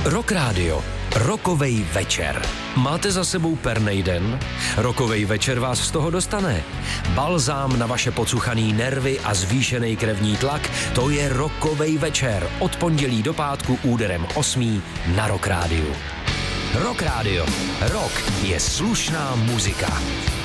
Rock Radio. Rokovej večer. Máte za sebou pernej den? Rokovej večer vás z toho dostane. Balzám na vaše pocuchaný nervy a zvýšený krevní tlak, to je Rokovej večer. Od pondělí do pátku úderem 8 na Rock Radio. Rock Radio. Rock je slušná muzika.